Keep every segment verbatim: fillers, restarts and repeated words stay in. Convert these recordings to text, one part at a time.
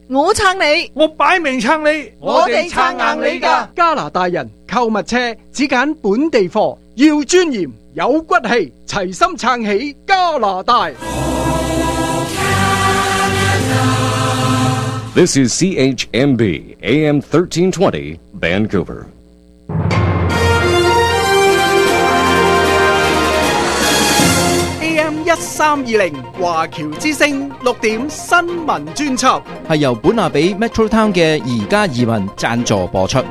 我撐你， 我擺明撐你， 我哋撐硬你㗎。 加拿大人購物車只揀本地貨，要尊嚴有骨氣，齊心撐起加拿大。 This is C H M B A M thirteen twenty Vancouver. A M 一三二零華僑之聲六點新聞專輯係由本亞比 Metro Town 嘅宜家移民贊助播出。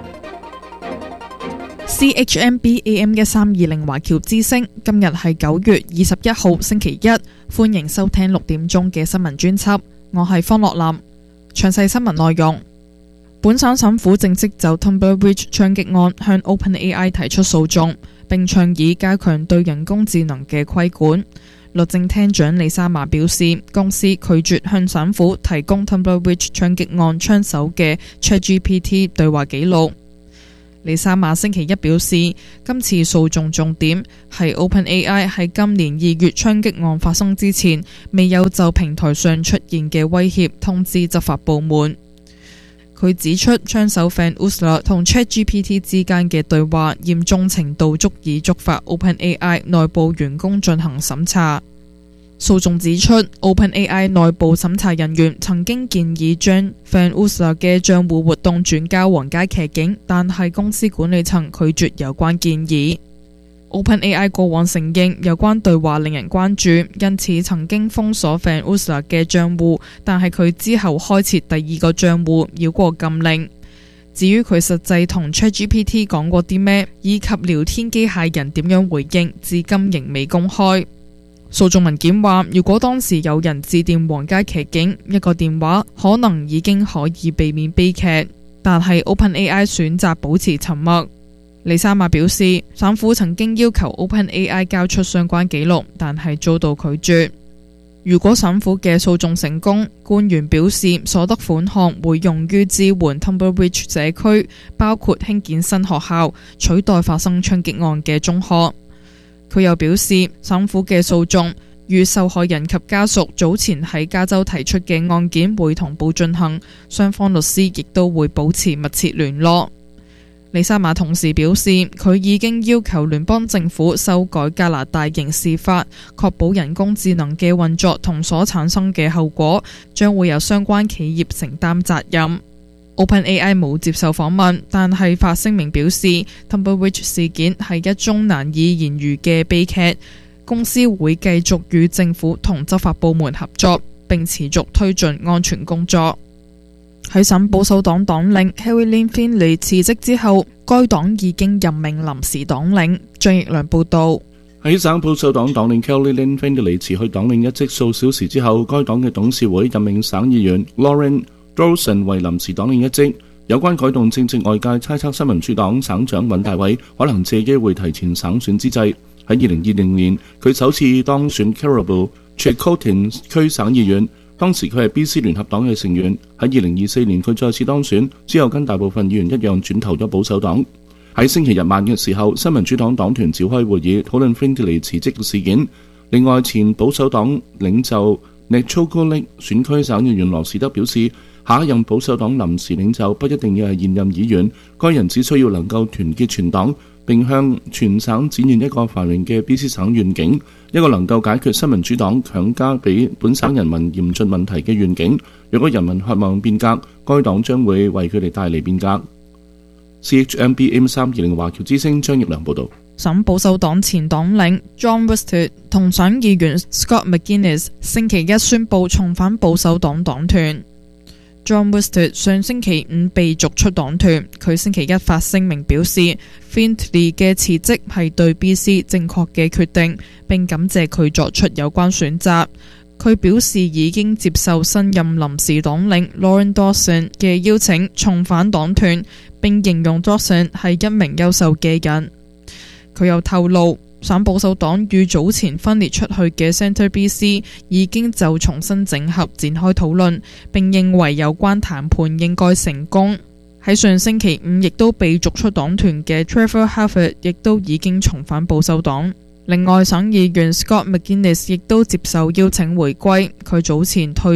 C H M B A M 一三二零華僑之聲，今日係九月二十一號星期一，歡迎收聽六點鐘嘅新聞專輯，我係方樂林。詳細新聞內容，本省省府正式就 Tumbleweed 槍擊案向 OpenAI 提出訴訟，並倡議加強對人工智能嘅規管。律政廳長李莎瑪表示，公司拒絕向省府提供 Tumbleweed 槍擊案槍手嘅 ChatGPT 對話記錄。李莎瑪星期一表示，今次訴訟重點係 OpenAI 喺今年二月槍擊案發生之前，未有就平台上出現嘅威脅通知執法部門。佢指出，槍手 Van Usler 同 ChatGPT 之間嘅對話嚴重程度足以觸發 OpenAI 內部員工進行審查。訴訟指出 ，OpenAI 內部審查人員曾經建議將 Van Usler 嘅賬戶活動轉交皇家騎警，但係公司管理層拒絕有關建議。OpenAI 過往承認有關對話令人關注，因此曾經封鎖 Van Usler 嘅賬戶，但係佢之後開設第二個賬戶，繞過禁令。至於佢實際同 ChatGPT 講過啲咩，以及聊天機械人點樣回應，至今仍未公開。訴訟文件話，如果當時有人致電皇家騎警，一個電話可能已經可以避免悲劇，但係 OpenAI 選擇保持沉默。李莎瑪表示，省府曾經要求 OpenAI 交出相關記錄，但係遭到拒絕。如果省府嘅訴訟成功，官員表示所得款項會用於支援 Tumbleweed 社區，包括興建新學校，取代發生槍擊案嘅中學。佢又表示，省府嘅訴訟與受害人及家屬早前喺加州提出嘅案件會同步進行，雙方律師亦都會保持密切聯絡。李莎瑪同時表示，佢已經要求聯邦政府修改加拿大刑事法，確保人工智能嘅運作同所產生嘅後果將會由相關企業承擔責任。OpenAI 冇接受訪問，但係發聲明表示 Tumbleweed 事件係一宗難以言喻嘅悲劇，公司會繼續與政府同執法部門合作，並持續推進安全工作。喺省保守黨黨領 Caroline Findlay 辭職之後，該黨已經任命臨時黨領。張奕良報道。 喺省保守黨黨領 Caroline Findlay 辭去黨領一職數小時之後，該黨嘅董事會任命省議員 Lauren Dawson 為臨時黨領一職。有關改動正值外界猜測新民主黨省長尹大偉可能借機會提前省選之際，喺二零二零年佢首次當選 Caribou-Chilcotin 區省議員，當時佢係 B C 聯合黨嘅成員。喺二零二四年佢再次當選之後，跟大部分議員一樣轉投咗保守黨。喺星期日晚嘅時候，新民主黨黨團召開會議討論 Findlay 辭職嘅事件。另外，前保守黨領袖 Nechogolik 選區省議員羅士德表示，下一任保守黨臨時領袖不一定要係現任議員，該人只需要能夠團結全黨，並向全省展現一個繁榮嘅 B C 省願景，一個能夠解決新民主黨強加俾本省人民嚴峻問題嘅願景。若果人民渴望變革，該黨將會為佢哋帶嚟變革。C H M B M 三二零華僑之聲張奕良報道。 省保守黨前黨領 John Westwood 同省議員 Scott McGuinness 星期一宣布重返保守黨黨團。John Westwood 上星期五被逐出黨團，佢星期一發聲明表示 Findlay 嘅辭職係對 B C 正確嘅決定，並感謝佢作出有關選擇。佢表示已經接受新任臨時黨領 Lauren Dawson 嘅邀請重返黨團，並形容 Dawson 係一名優秀嘅人。佢又透露，省保守黨與早前分裂出去嘅 Centre B C 已經就重新整合展開討論，並認為有關談判應該成功。喺上星期五亦都被逐出黨團嘅 Trevor Harvard 亦都已經重返保守黨。另外，省議員 Scott McGuinness 亦都接受邀請回歸，佢早前退出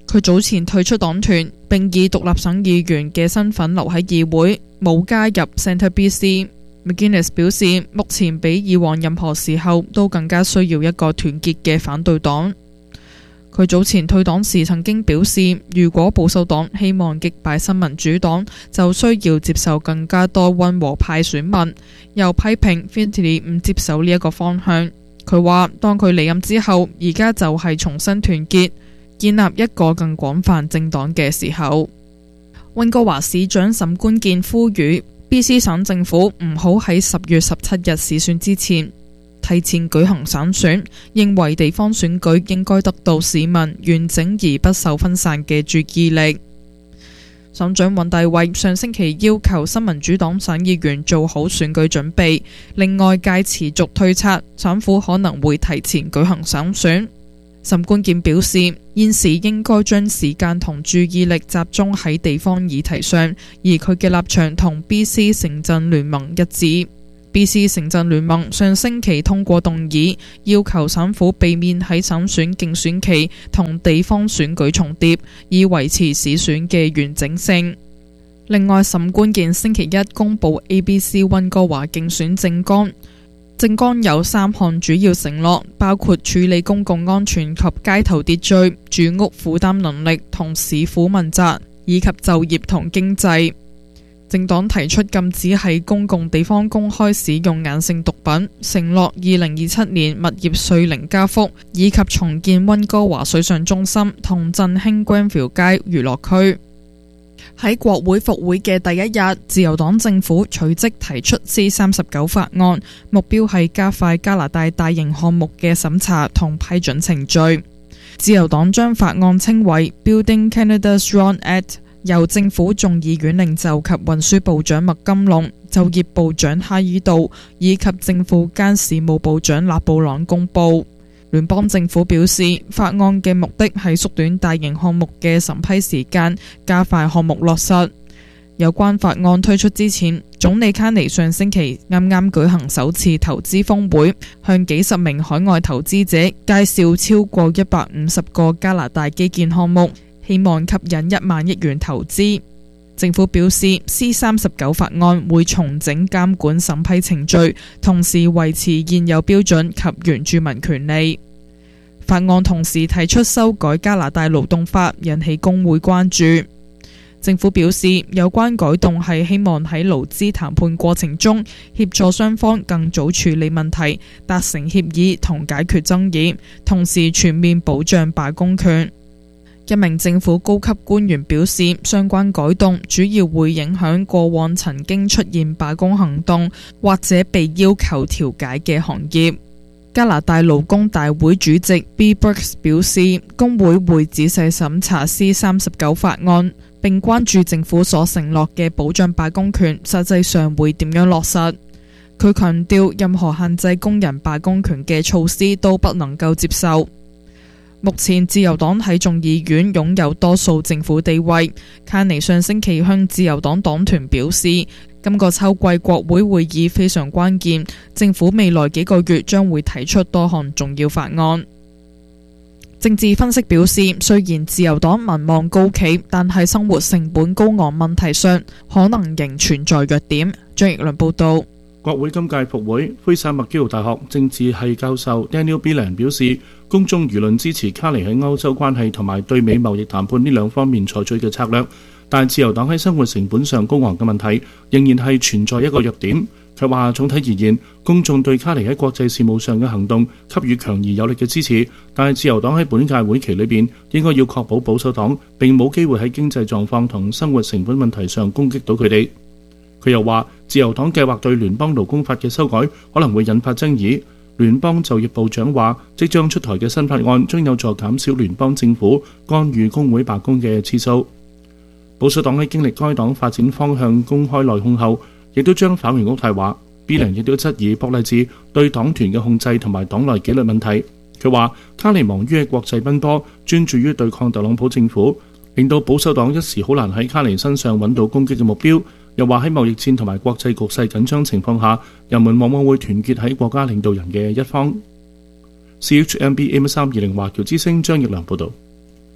佢早前退出黨團，並以獨立省議員嘅身份留喺議會，冇加入 Centre B C。McGuinness 表示，目前比以往任何時候都更加需要一個團結嘅反對黨。佢早前退黨時曾經表示，如果保守黨希望擊敗新民主黨，就需要接受更加多溫和派選民。又批評 Findlay 唔接受呢一個方向。佢話，當佢離任之後，而家就係重新團結，建立一個更廣泛政黨嘅時候。溫哥華市長沈關健呼籲 B C 省政府唔好喺十月十七日市選之前提前舉行省選，認為地方選舉應該得到市民完整而不受分散嘅注意力。省長尹大衛上星期要求新民主黨省議員做好選舉準備，令外界持續推測省府可能會提前舉行省選。沈關健表示，現時應該將時間同注意力集中喺地方議題上，而佢嘅立場同 B C 城鎮聯盟一致。B C 城鎮聯盟上星期通過動議，要求省府避免喺省選競選期同地方選舉重疊，以維持市選嘅完整性。另外，沈關健星期一公布 A B C 溫哥華競選政綱。政綱有三項主要承諾，包括處理公共安全及街頭秩序、住屋負擔能力同市府問責，以及就業同經濟。政黨提出禁止喺公共地方公開使用硬性毒品，承諾二零二七年物業稅零加幅，以及重建溫哥華水上中心同振興 Granville 街娛樂區。喺國會復會嘅第一日，自由黨政府隨即提出 C 三十九法案，目標係加快加拿大大型項目嘅審查同批准程序。自由黨將法案稱為 Building Canada Strong Act， 由政府眾議院領袖及運輸部長麥金龍、就業部長哈爾道以及政府間事務部長勒布朗公佈。聯邦政府表示，法案嘅目的係縮短大型項目嘅審批時間，加快項目落實。有關法案推出之前，總理卡尼上星期啱啱舉行首次投資峰會，向幾十名海外投資者介紹超過一百五十個加拿大基建項目，希望吸引一萬億元投資。政府表示 C 三十九法案會重整監管審批程序，同時維持現有標準及原住民權利。法案同時提出修改加拿大勞動法，引起工會關注。政府表示，有關改動係希望喺勞資談判過程中協助雙方更早處理問題，達成協議同解決爭議，同時全面保障罷工權。一名政府高級官員表示，相關改動主要會影響過往曾經出現罷工行動或者被要求調解嘅行業。加拿大勞工大會主席 B. Burks 表示，工會會仔細審查 C 三十九法案，並關注政府所承諾嘅保障罷工權實際上會點樣落實。佢強調，任何限制工人罷工權嘅措施都不能夠接受。目前自由黨喺眾議院擁有多數政府地位。卡尼上星期向自由黨黨團表示，今個秋季國會會議非常關鍵，政府未來幾個月將會提出多項重要法案。政治分析表示，雖然自由黨民望高企，但係生活成本高昂問題上可能仍存在弱點。張奕良報道。 國會今屆復會，魁省麥基勞大學政治系教授 Daniel Belan 表示，公眾輿論支持卡尼喺歐洲關係同埋對美貿易談判呢兩方面採取嘅策略，但自由黨喺生活成本上高昂嘅問題仍然係存在一個弱點。佢話總體而言，公眾對卡尼喺國際事務上嘅行動給予強而有力嘅支持，但係自由黨喺本屆會期裏邊應該要確保保守黨並冇機會喺經濟狀況同生活成本問題上攻擊到佢哋。佢又話，自由黨計劃對聯邦勞工法嘅修改可能會引發爭議。聯邦就業部長話，即將出台嘅新法案將有助減少聯邦政府干預工會罷工嘅次數。保守黨喺經歷該黨發展方向公開內訌後，亦都將反回屋態話。B 良亦都質疑博勵治對黨團嘅控制同埋黨內紀律問題。佢話卡尼忙於喺國際奔波，專注於對抗特朗普政府，令到保守黨一時好難喺卡尼身上揾到攻擊嘅目標。又話喺貿易戰同埋國際局勢緊張情況下，人們往往會團結喺國家領導人嘅一方。C H M B A M 三二零華僑之聲張奕良報導。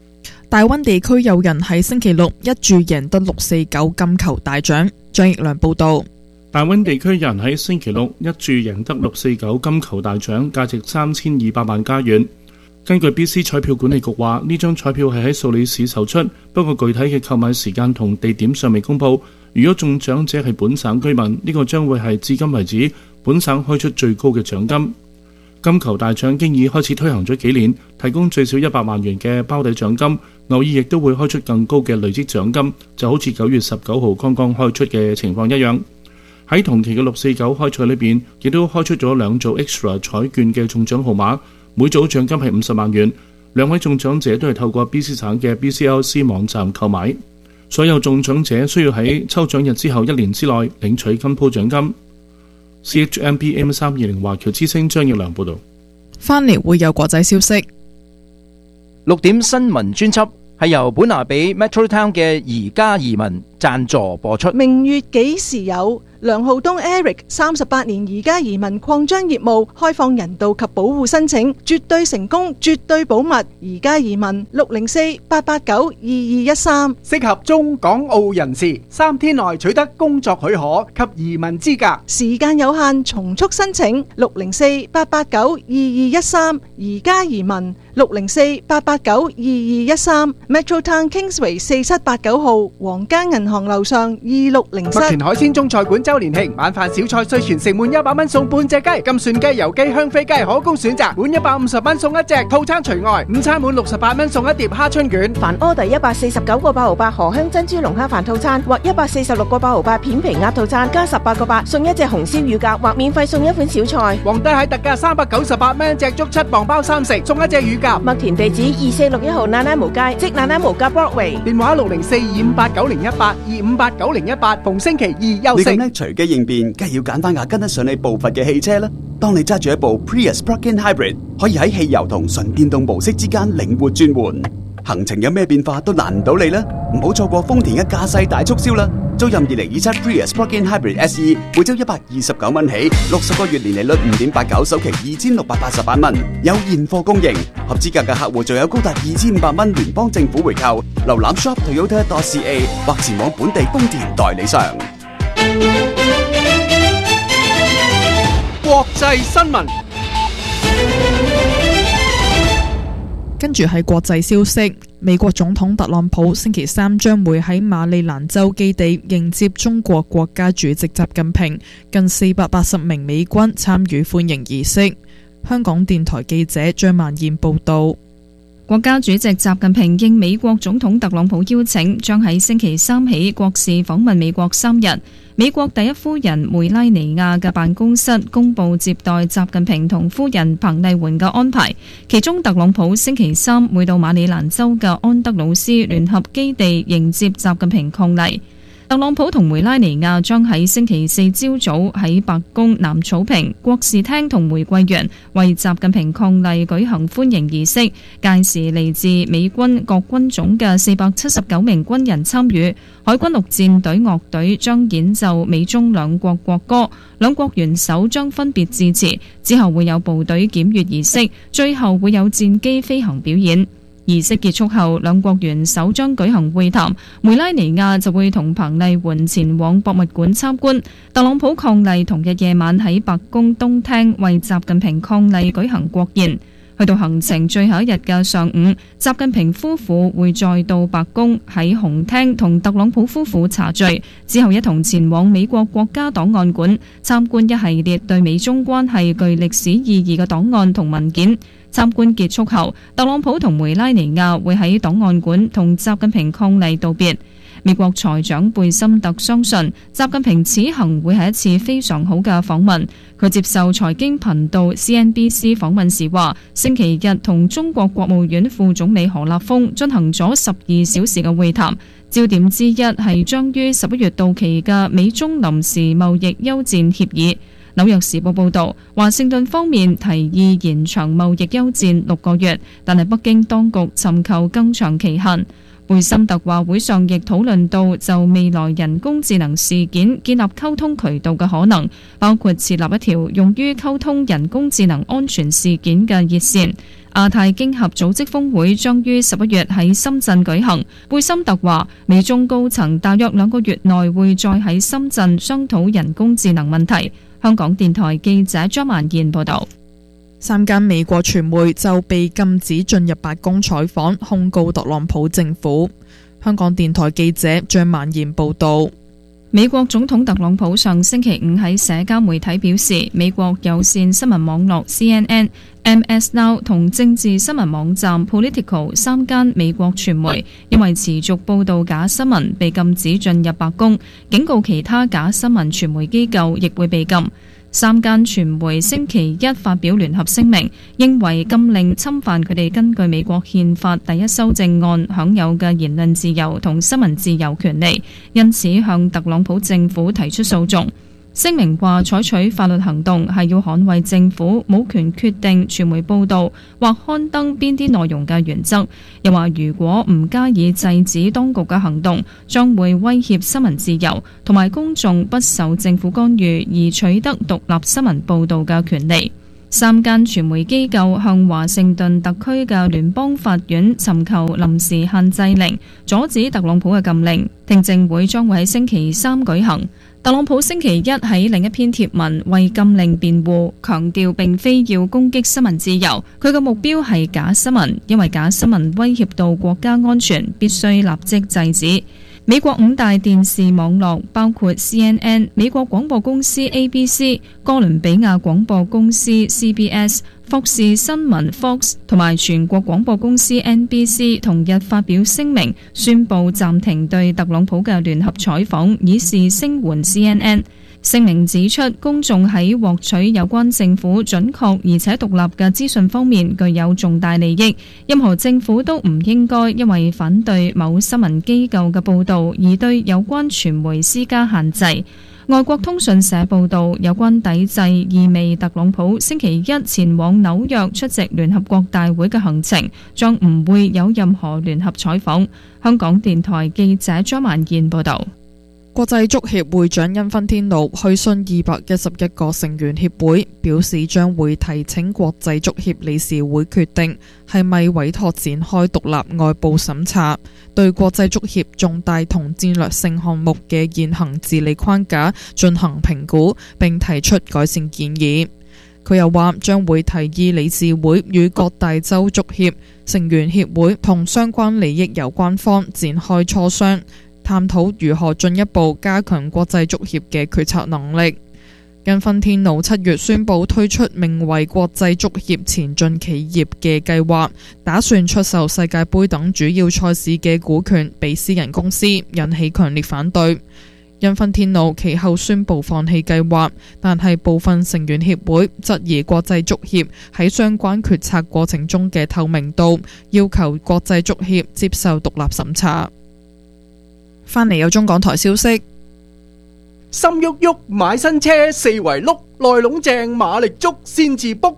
大溫地區有人喺星期六一注贏得六四九金球大獎。張奕良報道。 大溫地區人喺星期六一注贏得六四九金球大獎，價值三千二百萬加元。根據 B C 彩票管理局話，呢張彩票係喺素里市售出，不過具體嘅購買時間同地點尚未公佈。如果中獎者係本省居民，呢個將會係至今為止本省開出最高嘅獎金。金球大獎經已開始推行咗幾年，提供最少一百萬元嘅包底獎金，偶爾亦都會開出更高嘅累積獎金，就好似九月十九號剛剛開出嘅情況一樣。喺同期嘅六四九開賽裏邊，亦都開出咗兩組 extra 彩券嘅中獎號碼，每組獎金係五十萬元。兩位中獎者都係透過 B C 省嘅 B C L C 網站購買。所有中獎者需要喺抽獎日之後一年之內領取金鋪獎金。C H M B M 三二零華僑之聲張奕良報道。 翻嚟會有國際消息。 六點新聞專輯係由本拿比 Metro Town 嘅宜家移民贊助播出。 明月幾時有？梁浩東 Eric 三十八年宜家移民擴張業務，開放人道及保護申請，絕對成功，絕對保密。宜家移民六零四八八九二二一三， 適合中港澳人士，三天內取得工作許可及移民資格， 時間有限，從速申請。六零四八八九二二一三，宜家移民六零四八八九二二一三 ，Metro Town Kingsway 四七八九號，皇家銀行樓上二六零室。 麥田海鮮中菜館周年慶，晚飯小菜稅全食滿一百蚊送半隻雞，金蒜雞、油雞、香飛雞可供選擇，滿一百五十蚊送一隻，套餐除外。午餐滿六十八蚊送一碟蝦春卷。 凡order一百四十九個八毫八荷香珍珠龍蝦飯套餐，或一百四十六個八毫八片皮鴨套餐，加十八個八送一隻紅燒乳鴿，或免費送一款小菜。 皇帝蟹特價三百九十八蚊隻，足七磅包三食，送一隻乳鴿。 麥田地址二四六一號那拉無街，即那拉無街 Broadway。 電話六零四二五八九零一八二五八九零一八，逢星期二休息。 你咁叻隨機應變，梗係要揀翻架跟得上你步伐嘅汽車啦。當你揸住一部 Prius Plug-in Hybrid， 可以喺汽油同純電動模式之間靈活轉換，行程有咩變化都難唔到你啦。唔好錯過豐田嘅駕駛大促銷啦！租任二零二七 Prius Plug-in Hybrid S E， 每周一百二十九蚊起，六十個月年利率五點八九，首期二千六百八十八蚊，有現貨供應。合資格嘅客戶仲有高達二千五百蚊聯邦政府回扣。瀏覽 shop toyota dot c a 或前往本地豐田代理商。 國際新聞， 跟住係國際消息。美國總統特朗普星期三將會喺馬里蘭州基地迎接中國國家主席習近平，近四百八十名美軍參與歡迎儀式。香港電台記者張曼燕報道。 國家主席習近平應美國總統特朗普邀請，將喺星期三起國事訪問美國三日。美國第一夫人梅拉尼亞嘅辦公室公布接待習近平同夫人彭麗媛嘅安排，其中特朗普星期三會到馬里蘭州嘅安德魯斯聯合基地迎接習近平伉儷。特朗普同梅拉尼亞將喺星期四朝早喺白宮南草坪、國事廳同玫瑰園為習近平伉儷舉行歡迎儀式。屆時嚟自美軍各軍種嘅四百七十九名軍人參與，海軍陸戰隊樂隊將演奏美中兩國國歌，兩國元首將分別致辭，之後會有部隊檢閱儀式，最後會有戰機飛行表演。儀式結束後，兩國元首將舉行會談，梅拉尼亞就會同彭麗媛前往博物館參觀。特朗普伉儷同日夜晚喺白宮東廳為習近平伉儷舉行國宴。去到行程最後一日嘅上午，習近平夫婦會再到白宮喺紅廳同特朗普夫婦茶聚，之後一同前往美國國家檔案館參觀一系列對美中關係具歷史意義嘅檔案同文件。參觀結束後，特朗普同梅拉尼亞會喺檔案館同習近平伉儷道別。美國財長貝森特相信習近平此行會係一次非常好嘅訪問。佢接受財經頻道 C N B C 訪問時話，星期日同中國國務院副總理何立峰進行咗十二小時嘅會談，焦點之一係將於十一月到期嘅美中臨時貿易休戰協議。紐約時報報道，華盛頓方面提議延長貿易休戰六個月，但係北京當局尋求更長期限。 貝森特話會上亦討論到就未來人工智能事件建立溝通渠道嘅可能，包括設立一條用於溝通人工智能安全事件嘅熱線。亞太經合組織峰會將於十一月喺深圳舉行。貝森特話，美中高層大約兩個月內會再喺深圳商討人工智能問題。香港電台記者張曼燕報道。 三間美國傳媒就被禁止進入白宮採訪，控告特朗普政府。香港電台記者張曼燕報道。 美國總統特朗普上星期五喺社交媒體表示，美國有線新聞網絡 C N N、M S Now 同政治新聞網站 Politico 三間美國傳媒因為持續報道假新聞被禁止進入白宮，警告其他假新聞傳媒機構亦會被禁。三間傳媒星期一發表聯合聲明，認為禁令侵犯佢哋根據美國憲法第一修正案享有嘅言論自由同新聞自由權利，因此向特朗普政府提出訴訟。聲明話採取法律行動係要捍衛政府冇權決定傳媒報導或刊登邊啲內容嘅原則，又話如果唔加以制止當局嘅行動，將會威脅新聞自由同埋公眾不受政府干預而取得獨立新聞報導嘅權利。三間傳媒機構向華盛頓特區嘅聯邦法院尋求臨時限制令，阻止特朗普嘅禁令。聽證會將會喺星期三舉行。特朗普星期一喺另一篇貼文為禁令辯護，強調並非要攻擊新聞自由，佢嘅目標係假新聞，因為假新聞威脅到國家安全，必須立即制止。美國五大電視網絡包括 C N N、美國廣播公司 A B C、哥倫比亞廣播公司 C B S、福士新聞 Fox 同埋全國廣播公司 N B C 同日發表聲明，宣布暫停對特朗普嘅聯合採訪，以示聲援 C N N。聲明指出，公眾喺獲取有關政府準確而且獨立嘅資訊方面具有重大利益，任何政府都唔應該因為反對某新聞機構嘅報導而對有關傳媒施加限制。外國通訊社報導，有關抵制意味特朗普星期一前往紐約出席聯合國大會嘅行程將唔會有任何聯合採訪。香港電台記者張曼燕報導。 國際足協會長因芬天奴去信二百一十一個成員協會，表示將會提請國際足協理事會決定係咪委託展開獨立外部審查，對國際足協重大同戰略性項目嘅現行治理框架進行評估，並提出改善建議。佢又話將會提議理事會與各大洲足協、成員協會同相關利益有關方展開磋商，探討如何進一步加強國際足協嘅決策能力。因芬天奴七月宣布推出名為國際足協前進企業嘅計劃，打算出售世界盃等主要賽事嘅股權俾私人公司，引起強烈反對。因芬天奴其後宣布放棄計劃，但係部分成員協會質疑國際足協喺相關決策過程中嘅透明度，要求國際足協接受獨立審查。返嚟有中港台消息， 心喐喐買新車，四圍碌，內籠正馬力足先至卜。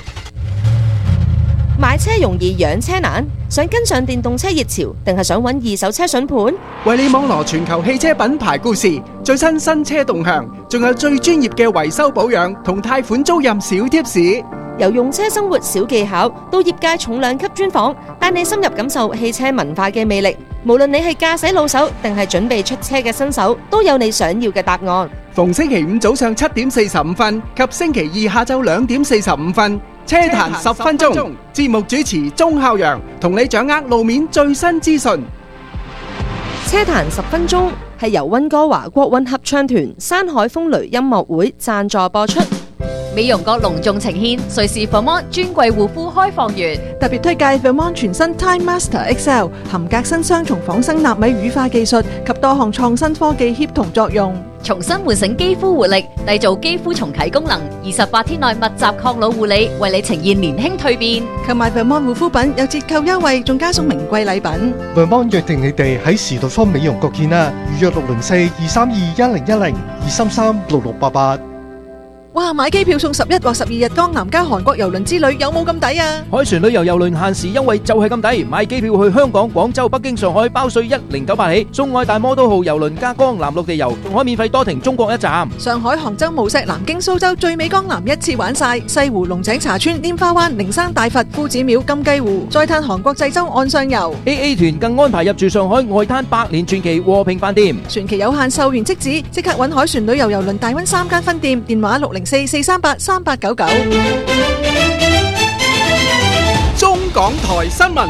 買車容易養車難，想跟上電動車熱潮，定係想揾二手車筍盤？ 為你網羅全球汽車品牌故事、最新新車動向，仲有最專業嘅維修保養同貸款租賃小貼士。 由用車生活小技巧到業界重量級專訪，帶你深入感受汽車文化嘅魅力。無論你係駕駛老手定係準備出車嘅新手，都有你想要嘅答案。 逢星期五早上七點四十五分及星期二下晝兩點四十五分，車壇十分鐘，節目主持鐘孝陽同你掌握路面最新資訊。 車壇十分鐘係由溫哥華國韻合唱團山海風雷音樂會贊助播出。 美容閣隆重呈獻瑞士 Vermont 專櫃護膚開放月， 特別推介 Vermont 全新 Time Master X L， 含革新雙重仿生納米乳化技術及多項創新科技協同作用， 重新喚醒肌膚活力，締造肌膚重啟功能。二十八天內密集抗老護理，為你呈現年輕蛻變。 購買 Vermont 護膚品有折扣優惠，仲加送名貴禮品。 Vermont 約定你哋喺時代坊美容閣見啦，預約六零四二三二一零一零二三三六六八八。 哇！買機票送十一或十二日江南加韓國郵輪之旅，有冇咁抵啊？ 海船旅遊郵輪限時優惠就係咁抵，買機票去香港、廣州、北京、上海包稅一零九八起，送愛大摩都號郵輪加江南陸地遊，仲可免費多停中國一站。 上海、杭州、無錫、南京、蘇州、最美江南一次玩晒，西湖、龍井茶村、拈花灣、靈山大佛、夫子廟、金雞湖，再嘆韓國濟州岸上遊。 A A 團更安排入住上海外灘百年傳奇和平飯店， 船期有限，售完即止，即刻揾海船旅遊郵輪大溫三間分店，電話六零四四三八三八九九。 中港台新聞，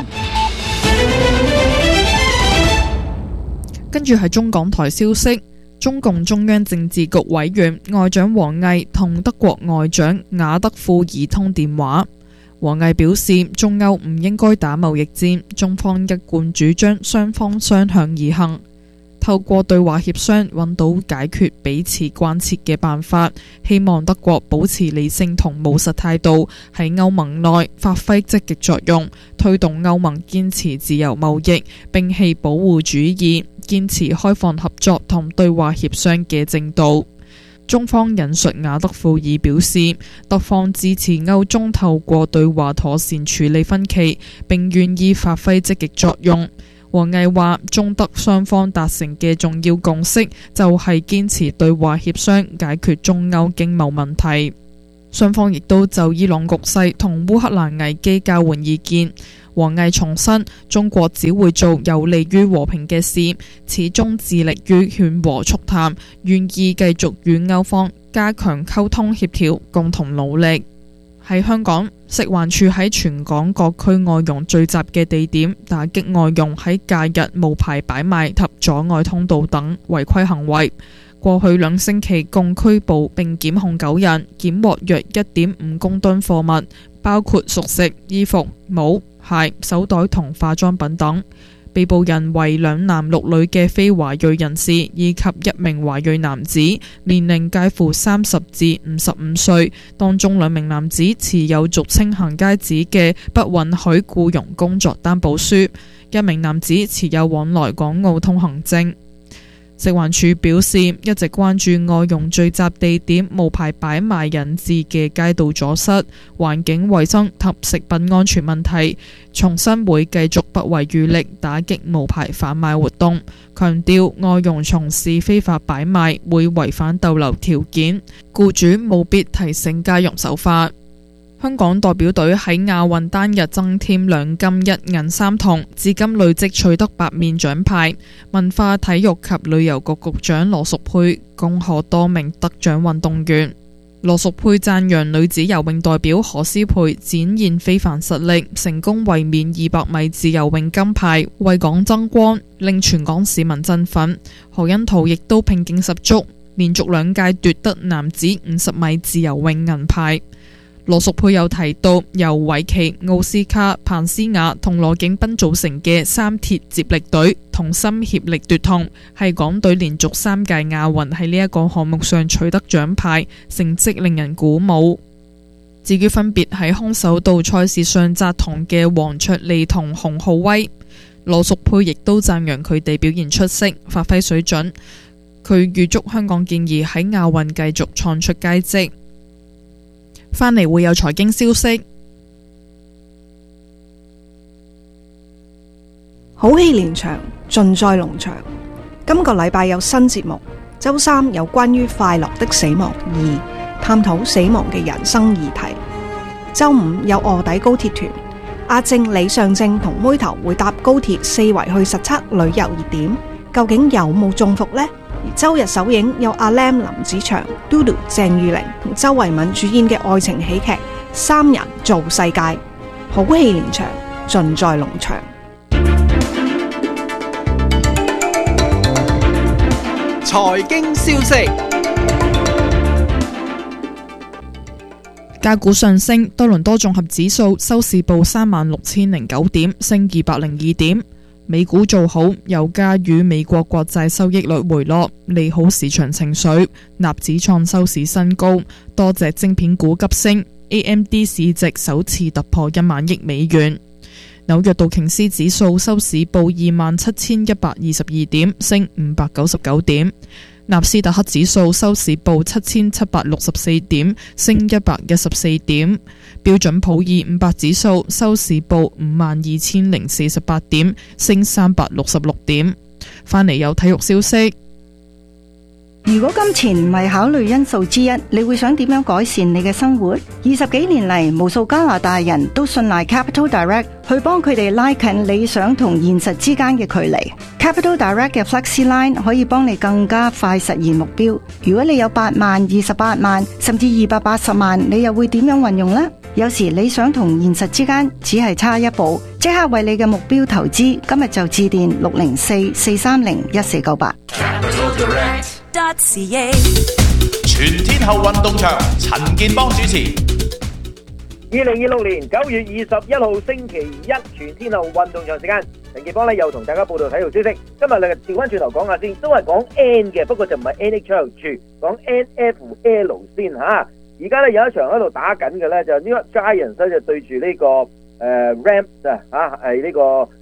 跟住係中港台消息。中共中央政治局委員外長王毅同德國外長雅德庫爾通電話。王毅表示，中歐唔應該打貿易戰，中方一貫主張雙方相向而行，透過對話協商揾到解決彼此關切嘅辦法。希望德國保持理性同務實態度，喺歐盟內發揮積極作用，推動歐盟堅持自由貿易，摒棄保護主義，堅持開放合作同對話協商嘅正道。中方引述雅德庫爾表示，德方支持歐中透過對話妥善處理分歧，並願意發揮積極作用。王毅話，中德雙方達成嘅重要共識就係堅持對話協商解決中歐經貿問題。雙方亦都就伊朗局勢同烏克蘭危機交換意見。王毅重申，中國只會做有利於和平嘅事，始終致力於勸和促談，願意繼續與歐方加強溝通協調，共同努力。喺香港，食環署喺全港各區外傭聚集嘅地點打擊外傭喺假日無牌擺賣及阻礙通道等違規行為。過去兩星期共拘捕並檢控九人，檢獲約一點五公噸貨物，包括熟食、衣服、帽、鞋、手袋同化妝品等。被捕人為兩男六女嘅非華裔人士，以及一名華裔男子，年齡介乎三十至五十五歲。當中兩名男子持有俗稱行街紙嘅不允許僱傭工作擔保書，一名男子持有往來港澳通行證。食環署表示，一直關注外傭聚集地點無牌擺賣引致嘅街道阻塞、環境衛生及食品安全問題，重申會繼續不遺餘力打擊無牌販賣活動，強調外傭從事非法擺賣會違反逗留條件，僱主務必提醒家用守法。香港代表隊喺亞運單日增添兩金一銀三銅，至今累積取得八面獎牌。文化體育及旅遊局局長羅淑佩恭賀多名得獎運動員。羅淑佩讚揚女子游泳代表何詩蓓展現非凡實力，成功衛冕二百米自由泳金牌，為港爭光，令全港市民振奮。何甄陶亦都拼勁十足，連續兩屆奪得男子五十米自由泳銀牌。羅淑佩又提到，由韋奇、奧斯卡、彭思雅同羅景斌組成嘅三鐵接力隊同心協力奪銅，係港隊連續三屆亞運喺呢一個項目上取得獎牌，成績令人鼓舞。至於分別喺空手道賽事上摘銅嘅黃卓利同洪浩威，羅淑佩亦都讚揚佢哋表現出色，發揮水準。佢預祝香港健兒喺亞運繼續創出佳績。返嚟會有財經消息。 好戲連場，盡在農場。今個禮拜有新節目，周三有關於快樂的死亡二，探討死亡嘅人生議題。周五有臥底高鐵團，阿正、李尚正同妹頭會搭高鐵四圍去實測旅遊熱點，究竟有冇中伏呢？而周日首映有阿 Lam 林子祥、嘟嘟鄭裕玲同周慧敏主演嘅愛情喜劇《三人造世界》，好戲連場，盡在農場。 財經消息， 價股上升，多倫多綜合指數收市報三萬六千零九點，升二百零二點。美股做好，油價與美國國債收益率回落，利好市場情緒。納指創收市新高，多隻晶片股急升。A M D 市值首次突破一萬億美元。紐約道瓊斯指數收市報二萬七千一百二十二點，升五百九十九點。 納斯達克指數收市報七千七百六十四點，升一百一十四點。標準普爾五百指數收市報五萬二千零四十八點，升三百六十六點。翻嚟有體育消息。 如果金錢唔係考慮因素之一，你會想點樣改善你嘅生活？二十幾年嚟，無數加拿大人都信賴 Capital Direct 去幫佢哋拉近理想同現實之間嘅距離。Capital Direct 嘅 Flexi Line 可以幫你更加快實現目標。如果你有八萬、二十八萬，甚至二百八十萬，你又會點樣運用呢？有時理想同現實之間只係差一步，即刻為你嘅目標投資。今日就致電六零四四三零一四九八。 全天候運動場，陳健邦主持。 二零二六年九月二十一號星期一，全天候運動場時間，陳健邦咧又同大家報道體育消息。今日咧調翻轉頭講下先，都係講 N 嘅，不過就唔係 N H L 住，講 N F L 先吓。而家咧有一場喺度打緊嘅咧，就 New York Giants 咧就對住呢、這個誒、呃、Rams 啊，吓係呢個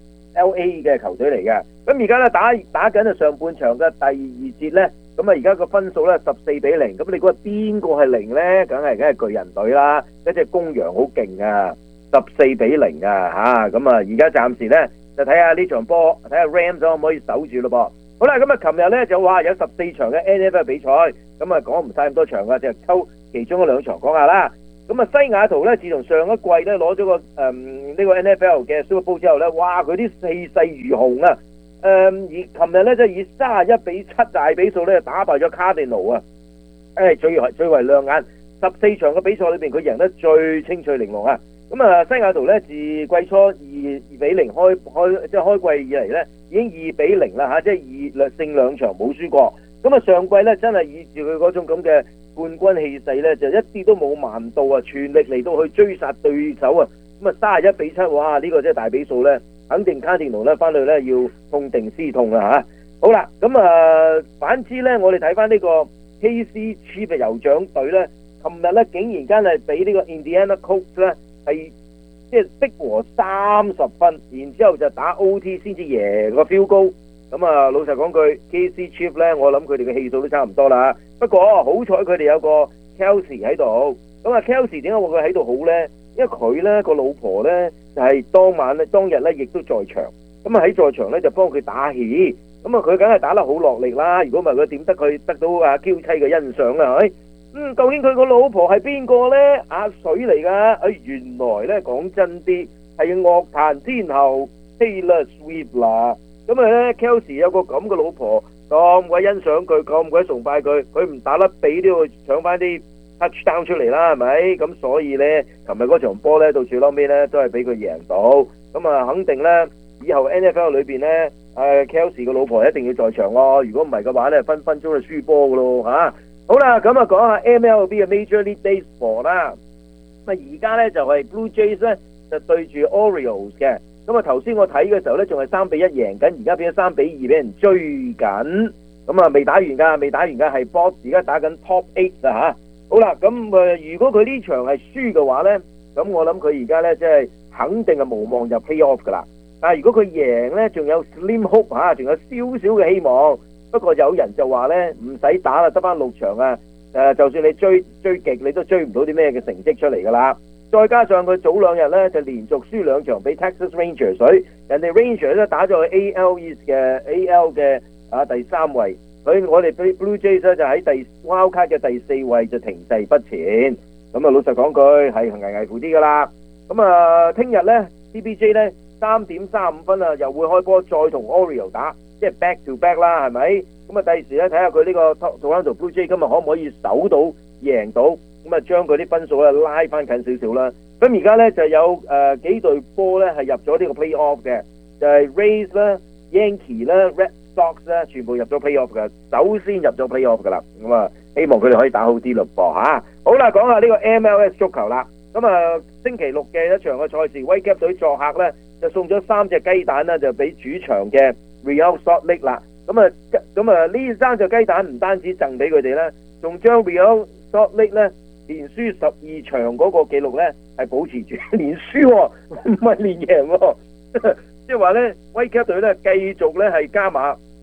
L A 嘅球隊嚟嘅。咁而家咧打打緊啊上半場嘅第二節咧。咁啊，而家個分數咧十四比零，咁你估下邊個係零咧？梗係梗係巨人隊啦，一隻公羊好勁啊，十四比零啊吓，咁啊而家暫時咧就睇下呢場波，睇下 Rams 可唔可以守住咯噃。好啦，咁啊，琴日咧就話有十四場嘅 N F L 比賽，咁啊講唔晒咁多場噶，就抽其中嗰兩場講下啦。咁啊，西雅圖咧自從上一季咧攞咗個誒呢、嗯這個 N F L 嘅 Super Bowl 之後咧，哇佢啲氣勢如虹啊！誒、嗯，而琴日咧即係以三十一比七大比數咧打敗咗卡迪奴啊！誒，最為最為亮眼，十四場嘅比賽裏邊佢贏得最清脆玲瓏啊！咁啊，西雅圖咧自季初二二比零開開即係開季以嚟咧已經二比零啦吓，即係二兩勝兩場冇輸過。咁啊，上季咧真係以住佢嗰種咁嘅冠軍氣勢咧，就一啲都冇慢到啊！全力嚟到去追殺對手啊！咁啊，三十一比七，哇！呢、這個即係大比數咧。肯定卡迪奴咧翻去咧要痛定思痛啦吓。好啦，咁啊反之咧，我哋睇翻呢個 K C Chiefs 嘅酋長隊咧，琴日咧竟然間係俾呢個 Indiana Colts 咧係即係逼和三十分，然之後就打 O T 先至贏個 field goal。咁啊，老實講句 ，K C Chiefs 咧，我諗佢哋嘅氣數都差唔多啦。不過好彩佢哋有個 Kelsey 喺度。咁啊 Kelsey 點解話佢喺度好咧？因為佢咧個老婆咧就係、是、當晚咧當日咧亦都在場，咁啊喺在場咧就幫佢打氣，咁啊佢梗係打得好落力啦。如果唔係佢點得佢得到阿嬌妻嘅欣賞啊？係咪？嗯，究竟佢個老婆係邊個咧？阿水嚟噶，哎原來咧講真啲係樂壇天后 Taylor Swift 啦。咁啊咧 Kelsey 有個咁嘅老婆，咁鬼欣賞佢，咁鬼崇拜佢，佢唔打甩髀都要搶翻啲touchdown 出嚟啦，係咪？咁所以咧，琴日嗰場波咧，到最撈尾咧，都係俾佢贏到。咁啊，肯定咧，以後 N F L 裏邊咧，誒 Kelsey 個老婆一定要在場咯。如果唔係嘅話咧，分分鐘就輸波噶咯嚇。好啦，咁啊講下 M L B 嘅 Major League Baseball 啦。咁啊而家咧就係 Blue Jays 咧就對住 Orioles 嘅。咁啊頭先我睇嘅時候咧，仲係三比一贏緊，而家變咗三比二俾人追緊。咁啊未打完㗎，未打完㗎係 Box，而家打緊 Top Eight 啊嚇。好啦，咁誒，如果佢呢場係輸嘅話咧，咁我諗佢而家咧即係肯定係無望入 playoff 噶啦。但係如果佢贏咧，仲有 slim hope 嚇，仲有少少嘅希望。不過有人就話咧，唔使打啦，得翻六場啊。誒，就算你追追極，你都追唔到啲咩嘅成績出嚟噶啦。再加上佢早兩日咧就連續輸兩場俾 Texas Rangers 水，人哋 Rangers 咧打咗去 A L East 嘅 A L 嘅啊第三位。所以我哋 Blue Jays 咧就喺第 Wildcard 嘅第四位就停滯不前，咁啊老實講句係危危乎啲噶啦。咁啊聽日咧 C B J 咧三點三五分啊又會開波再同 Oriole 打，即係 back to back 啦，係咪？咁啊第時咧睇下佢呢個 Toronto Blue Jays 今日可唔可以守到贏到，咁啊將佢啲分數咧拉翻近少少啦。咁而家咧就有誒、呃、幾隊波咧係入咗呢個 playoff 嘅，就係、是、Rays 啦、Yankee 啦、Red Sox 咧全部入咗 playoff 嘅，首先入咗 playoff 噶啦，咁啊希望佢哋可以打好啲咯噃吓。好啦，講下呢個 M L S 足球啦。咁啊星期六嘅一場嘅賽事，威級隊作客咧就送咗三隻雞蛋咧，就俾主場嘅 Real Salt Lake 啦。咁啊咁啊呢三隻雞蛋唔單止贈俾佢哋咧，仲將 Real Salt Lake 咧連輸十二場嗰個紀錄咧係保持住，連輸唔係連贏喎。即係話咧，威級隊咧繼續咧係加碼，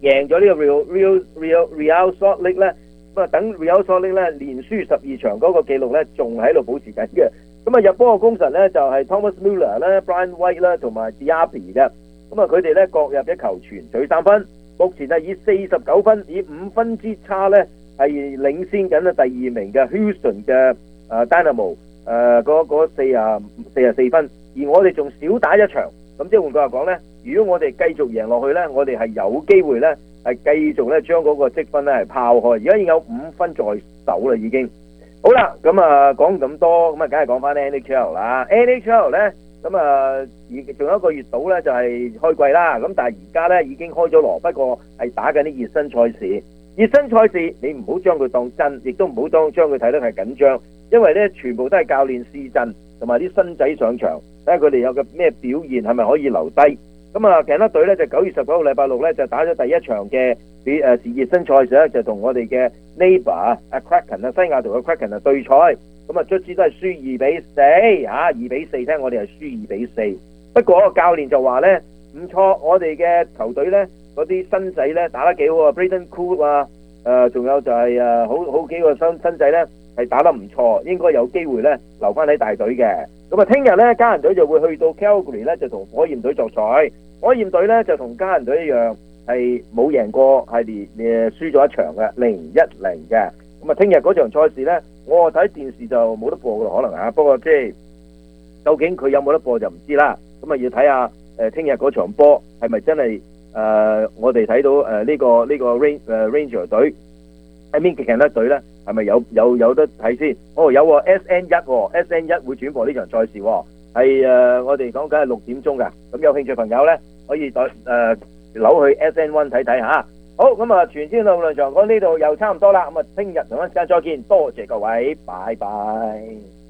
贏咗呢個 Real Real Real Real Salt Lake 咧，咁啊等 Real Salt Lake 咧連輸十二場嗰個記錄咧，仲喺度保持緊嘅。咁啊入波嘅功臣咧就係 Thomas Muller 咧、Brian White 啦同埋 Diaby 嘅。咁啊佢哋咧各入一球，全取三分。目前係以四十九分，以五分之差咧係領先緊啊第二名嘅 Houston 嘅誒 Dynamo 誒嗰嗰四啊四啊四分，而我哋仲少打一場。咁即係換句話講咧，如果我哋繼續贏落去咧，我哋係有機會咧係繼續咧將嗰個積分咧係拋開。而家已經有五分在手啦，已經。好啦，咁啊講咁多，咁啊梗係講翻 N H L 啦。N H L 咧，咁啊而仲有一個月到咧就係開季啦。咁但係而家咧已經開咗鑼，不過係打緊啲熱身賽事。熱身賽事你唔好將佢當真，亦都唔好當將佢睇得係緊張，因為咧全部都係教練試陣同埋啲新仔上場，睇下佢哋有個咩表現，係咪可以留低。咁啊，鏡德隊咧就九月十九號禮拜六咧就打咗第一場嘅比誒熱身賽事咧，就同我哋嘅 neighbor 啊 Kraken 啊西雅圖嘅 Kraken 啊對賽，咁啊卒之都係輸二比四嚇，二比四聽我哋係輸二比四。不過教練就話咧唔錯，我哋嘅球隊咧嗰啲新仔咧打得幾好啊 ，Braden Cool 啊，誒仲有就係誒好好幾個新新仔咧係打得唔錯，應該有機會咧留翻喺大隊嘅。咁啊，聽日咧家人隊就會去到 Calgary 咧，就同火焰隊作賽。火焰隊咧就同家人隊一樣，係冇贏過，係連誒輸咗一場嘅零一零嘅。咁啊，聽日嗰場賽事咧，我睇電視就冇得播噶啦，可能啊。不過即係究竟佢有冇得播就唔知啦。咁啊，要睇下誒聽日嗰場波係咪真係誒、呃、我哋睇到誒呢、呃這個呢、這個 Ranger 誒 Ranger 隊喺邊嘅鏡德隊咧，係咪有有有得睇先？哦，有喎 S N 一、哦、，S N 一會轉播呢場賽事、哦，係誒、呃、我哋講緊係六點鐘噶。咁有興趣朋友咧，可以再誒扭去 S N 一 睇睇吓。好，咁啊，全天路論場講呢度又差唔多啦。咁啊，聽日同一時間再見，多謝各位，拜拜。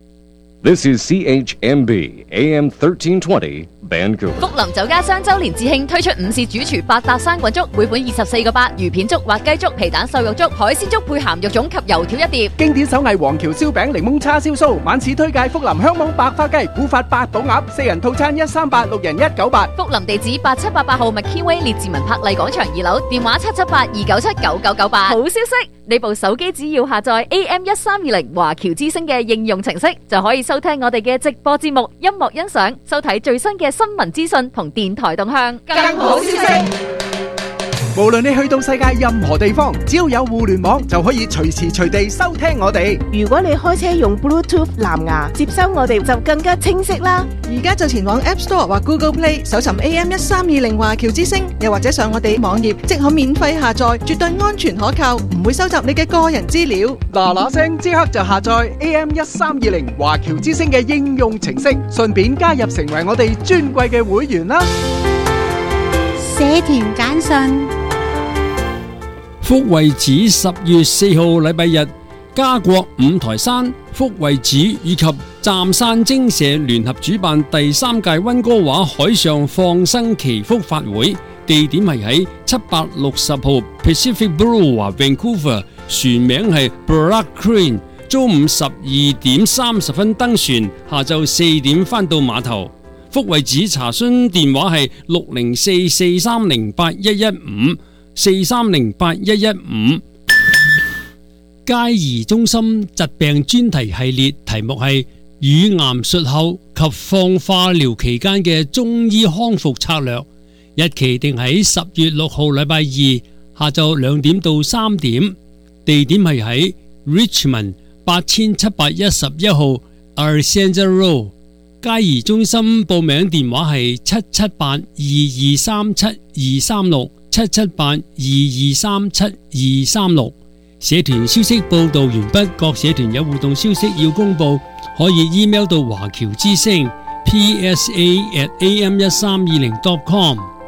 This is C H M B A M thirteen twenty Vancouver。 福林酒家雙周年致慶推出午市主廚八搭生滾粥，每款二十四個八，魚片粥、滑雞粥、皮蛋瘦肉粥、海鮮粥配鹹肉粽及油條一碟。 經典手藝黃橋燒餅、檸檬叉燒酥，晚市推介福林香網白花雞、古法八寶鴨，四人套餐一三八，六人一九八。 福林地址八七八八號 McKeeway 列治文柏麗廣場二樓，電話七七八二九七九九九八。好消息！你部手機只要下載 A M 一三二零華僑之聲嘅應用程式，就可以收聽我哋嘅直播節目、音樂欣賞、收睇最新嘅新聞資訊同電台動向。更好消息！ 無論你去到世界任何地方，只要有互聯網，就可以隨時隨地收聽我哋。 如果你開車用 Bluetooth 藍牙接收我哋，就更加清晰啦。 而家就前往 App Store 或 Google Play 搜尋 A M 一三二零華僑之聲，又或者上我哋網頁，即可免費下載，絕對安全可靠，唔會收集你嘅個人資料。 嗱嗱聲，即刻就下載 A M 一三二零華僑之聲嘅應用程式，順便加入成為我哋尊貴嘅會員啦。 社團簡訊。 福惠寺十月四號禮拜日，加國五台山福惠寺以及湛山精舍聯合主辦第三屆溫哥華海上放生祈福法會，地點係喺七百六十號 Pacific Boulevard Vancouver， 船名係 Black Crane， 中午十二點三十分登船，下晝四點返到碼頭。福惠寺查詢電話係六零四四三零八一一五。四三零八一一五。佳怡中心疾病專題系列題目係乳癌術後及放化療期間嘅中醫康復策略，日期定喺十月六號禮拜二下晝兩點到三點，地點係喺 Richmond 八千七百一十一號 Alexandra Road。佳怡中心報名電話係七七八二二三七二三六。七七八二二三七二三六。社團消息報道完畢，各社團有活動消息要公佈，可以 email 到華僑之聲 P S A at A M 一三二零 dot com。